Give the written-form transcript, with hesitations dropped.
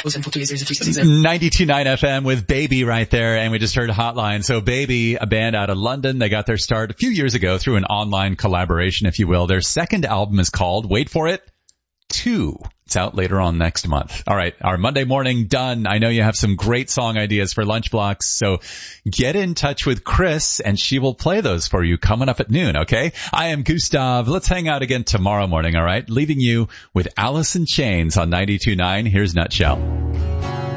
92.9 FM with Baby right there, and we just heard Hotline. So Baby, a band out of London, they got their start a few years ago through an online collaboration, if you will. Their second album is called, wait for it, 2. It's out later on next month. All right, our Monday morning done. I know you have some great song ideas for lunch blocks, so get in touch with Chris, and she will play those for you coming up at noon, okay? I am Gustav. Let's hang out again tomorrow morning, all right? Leaving you with Alice in Chains on 92.9. Here's Nutshell.